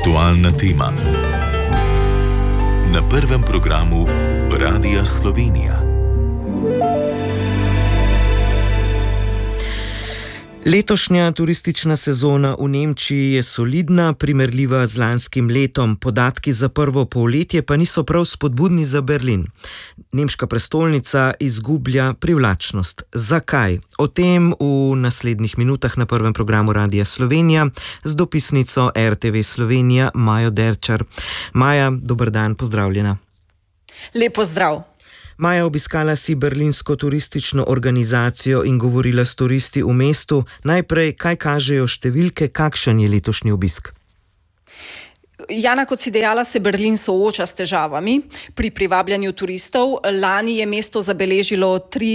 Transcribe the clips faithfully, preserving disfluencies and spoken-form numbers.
Aktualna tema na prvem programu Radia Slovenija. Letošnja turistična sezona v Nemčiji je solidna, primerljiva z lanskim letom. Podatki za prvo polletje pa niso prav spodbudni za Berlin. Nemška prestolnica izgublja privlačnost. Zakaj? O tem v naslednjih minutah na prvem programu Radia Slovenija z dopisnico R T V Slovenija Majo Derčar. Maja, dober dan, pozdravljena. Lep pozdrav. Maja, obiskala si berlinsko turistično organizacijo in govorila s turisti v mestu. Najprej, kaj kažejo številke, kakšen je letošnji obisk? Jana, kot si dejala, se Berlin sooča s težavami pri privabljanju turistov. Lani je mesto zabeležilo tri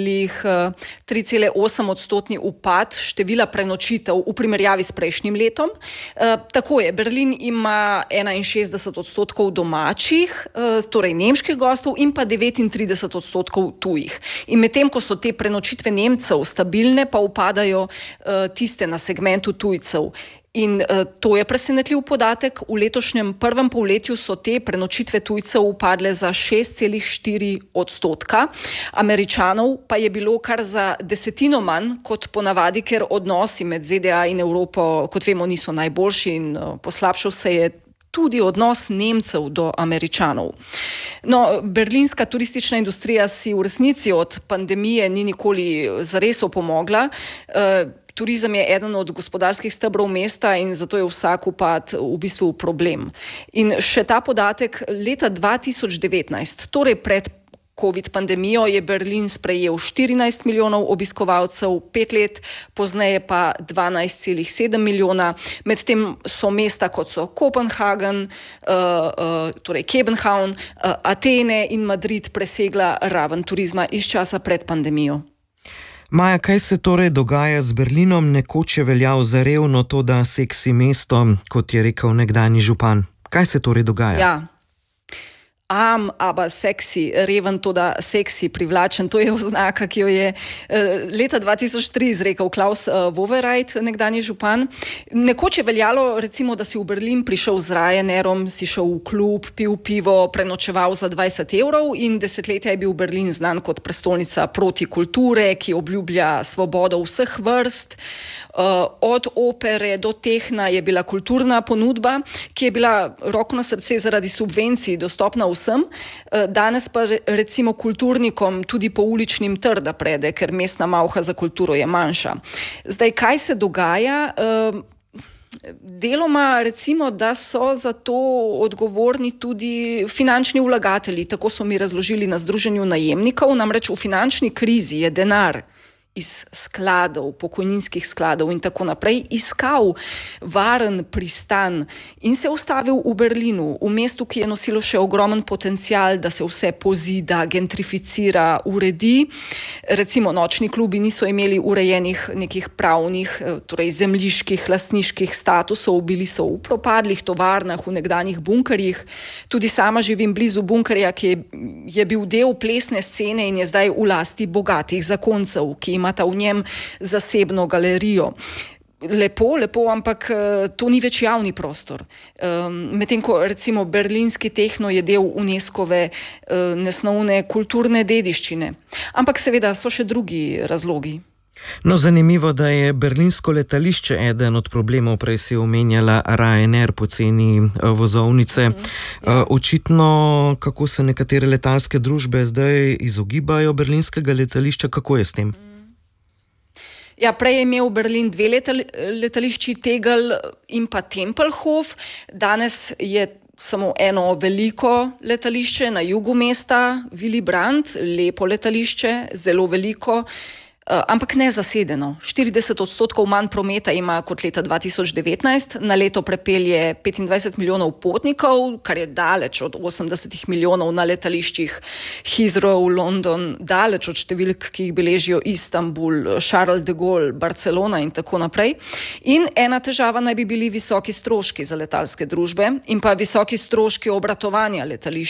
cele osem odstotni upad števila prenočitev v primerjavi s prejšnjim letom. E, tako je, Berlin ima enainšestdeset odstotkov domačih, e, torej nemških gostov in pa devetintrideset odstotkov tujih. In medtem, ko so te prenočitve Nemcev stabilne, pa upadajo e, tiste na segmentu tujcev. In uh, to je presenetljiv podatek. V letošnjem prvem polletju so te prenočitve tujcev upadle za šest celih štiri odstotka. Američanov pa je bilo kar za desetino manj kot ponavadi, ker odnosi med Z D A in Evropo, kot vemo, niso najboljši in uh, poslabšal se je tudi odnos Nemcev do Američanov. No, berlinska turistična industrija si v resnici od pandemije ni nikoli zares opomogla. Uh, Turizem je eden od gospodarskih stebrov mesta in zato je vsak upad v bistvu problem. In še ta podatek, leta dva tisoč devetnajst, torej pred COVID pandemijo, je Berlin sprejel štirinajst milijonov obiskovalcev, pet let pozneje pa dvanajst celih sedem milijona. Medtem so mesta, kot so Kopenhagen, uh, uh, torej Kebenhavn, uh, Atene in Madrid presegla raven turizma iz časa pred pandemijo. Maja, kaj se torej dogaja z Berlinom? Nekoč je veljal za revno, toda seksi mesto, kot je rekel nekdanji župan. Kaj se torej dogaja? Ja. Am, aber seksi, reven, toda seksi, privlačen, to je oznaka, ki jo je uh, leta dva tisoč tri izrekel Klaus uh, Wowereit, nekdanji župan. Nekoč je veljalo, recimo, da si v Berlin prišel z Ryanairom, si šel v klub, pil pivo, prenočeval za dvajset evrov in desetletja je bil Berlin znan kot prestolnica protikulture, ki obljublja svobodo vseh vrst. Uh, od opere do tehna je bila kulturna ponudba, ki je bila roko na srce zaradi subvencij dostopna vsem. Danes pa recimo kulturnikom tudi po uličnim trda prede, ker mestna malha za kulturo je manjša. Zdaj, kaj se dogaja? Deloma recimo, da so za to odgovorni tudi finančni vlagatelji, tako so mi razložili na Združenju najemnikov, namreč v finančni krizi je denar iz skladov, pokojninskih skladov in tako naprej, iskal varen pristan in se ustavil v Berlinu, v mestu, ki je nosilo še ogromen potencial, da se vse pozida, gentrificira, uredi. Recimo nočni klubi niso imeli urejenih nekih pravnih, torej zemljiških, lastniških statusov, bili so v propadlih tovarnah, v nekdanjih bunkerjih. Tudi sama živim blizu bunkerja, ki je, je bil del plesne scene in je zdaj v lasti bogatih zakoncev, ki imata v njem zasebno galerijo. Lepo, lepo, ampak to ni več javni prostor. Medtem ko recimo berlinski tehno je del UNESCOve nesnovne kulturne dediščine. Ampak seveda so še drugi razlogi. No, zanimivo, da je berlinsko letališče eden od problemov, prej si omenjala Ryanair, poceni vozovnice. Mm, ja. Očitno, kako se nekatere letalske družbe zdaj izogibajo berlinskega letališča, kako je s tem? Ja, prej je imel Berlin dve letal, letališči, Tegel in pa Tempelhof. Danes je samo eno veliko letališče na jugu mesta, Willy Brandt, lepo letališče, zelo veliko. ampak ne zasedeno. štirideset odstotkov manj prometa ima kot leta dva tisoč devetnajst, na leto prepelje petindvajset milijonov potnikov, kar je daleč od osemdesetih milijonov na letališčih Heathrow, London, daleč od številk, ki jih beležijo Istanbul, Charles de Gaulle, Barcelona in tako naprej. In ena težava naj bi bili visoki stroški za letalske družbe in pa visoki stroški obratovanja letališča.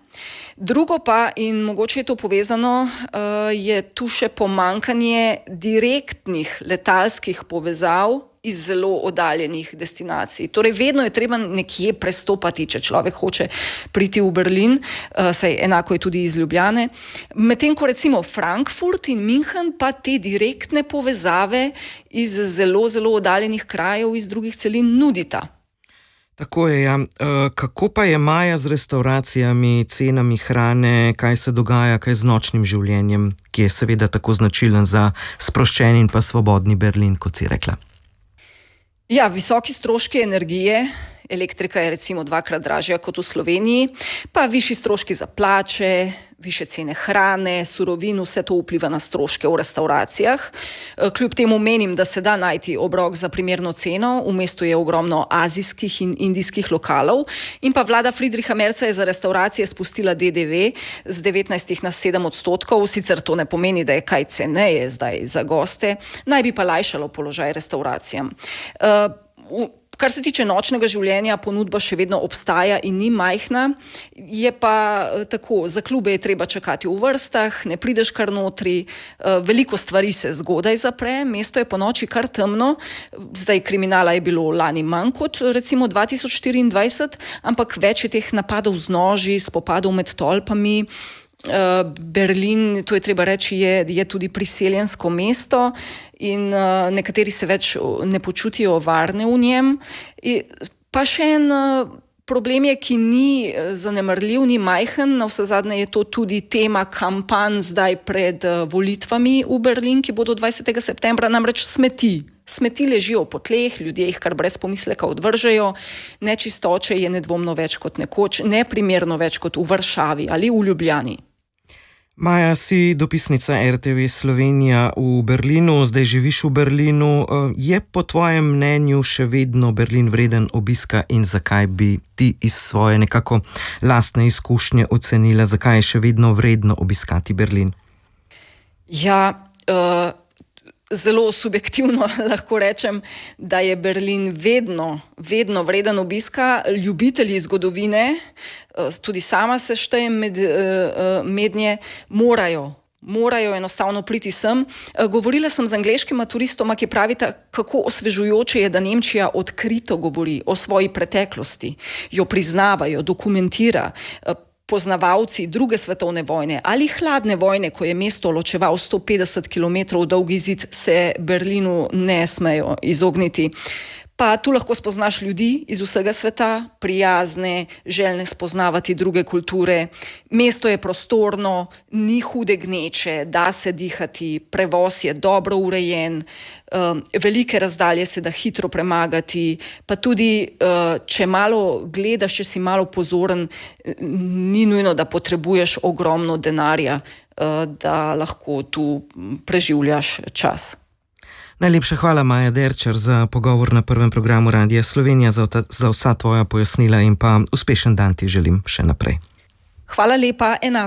Drugo pa, in mogoče je to povezano, je tu še pomanjkanje direktnih letalskih povezav iz zelo oddaljenih destinacij. Torej, vedno je treba nekje prestopati, če človek hoče priti v Berlin, saj enako je tudi iz Ljubljane. Medtem ko recimo Frankfurt in München pa te direktne povezave iz zelo, zelo oddaljenih krajev iz drugih celin nudita. Tako je, ja. Kako pa je maja z restauracijami, cenami hrane, kaj se dogaja, kaj z nočnim življenjem, ki je seveda tako značilen za sproščen in pa svobodni Berlin, kot si rekla? Ja, visoki stroški energije, elektrika je recimo dvakrat dražja kot v Sloveniji, pa višji stroški za plače, više cene hrane, surovin, vse to vpliva na stroške v restauracijah. Kljub temu menim, da se da najti obrok za primerno ceno, v mestu je ogromno azijskih in indijskih lokalov in pa vlada Friedricha Merza je za restauracije spustila D D V z devetnajst na sedem odstotkov, sicer to ne pomeni, da je kaj ceneje zdaj za goste, naj bi pa lajšalo položaj restauracijam. Uh, Kar se tiče nočnega življenja, ponudba še vedno obstaja in ni majhna, je pa tako, za klube je treba čakati v vrstah, ne prideš kar notri, veliko stvari se zgodaj zapre, mesto je po noči kar temno, zdaj kriminala je bilo lani manj kot recimo dva tisoč štiriindvajset, ampak več je teh napadov z noži, spopadov med tolpami. Berlin, to je treba reči, je, je tudi priseljensko mesto in uh, nekateri se več ne počutijo varne v njem. I, pa še en uh, problem je, ki ni zanemarljiv, ni majhen, navsezadnje je to tudi tema kampanj zdaj pred uh, volitvami v Berlin, ki bodo dvajsetega septembra, namreč smeti. Smeti ležijo po tleh, ljudje jih kar brez pomisleka odvržejo, nečistoče je nedvomno več kot nekoč, neprimerno več kot v Varšavi ali v Ljubljani. Maja, si dopisnica R T V Slovenija v Berlinu, zdaj živiš v Berlinu. Je po tvojem mnenju še vedno Berlin vreden obiska in zakaj bi ti iz svoje nekako lastne izkušnje ocenila, zakaj je še vedno vredno obiskati Berlin? Ja, uh... Zelo subjektivno lahko rečem, da je Berlin vedno, vedno vreden obiska. Ljubitelji zgodovine, tudi sama se štejem med, mednje, morajo, morajo enostavno priti sem. Govorila sem z angleškima turistoma, ki pravita, kako osvežujoče je, da Nemčija odkrito govori o svoji preteklosti, jo priznavajo, dokumentira. Poznavalci druge svetovne vojne ali hladne vojne, ko je mesto ločeval sto petdeset kilometrov dolgi zid, se Berlinu ne smejo izogniti. Pa tu lahko spoznaš ljudi iz vsega sveta, prijazne, željne spoznavati druge kulture. Mesto je prostorno, ni hude gneče, da se dihati, prevoz je dobro urejen, um, velike razdalje se da hitro premagati, pa tudi, uh, če malo gledaš, če si malo pozoren, ni nujno, da potrebuješ ogromno denarja, uh, da lahko tu preživljaš čas. Najlepša hvala, Maja Derčar, za pogovor na prvem programu Radia Slovenija, za, za vsa tvoja pojasnila in pa uspešen dan ti želim še naprej. Hvala lepa, enako.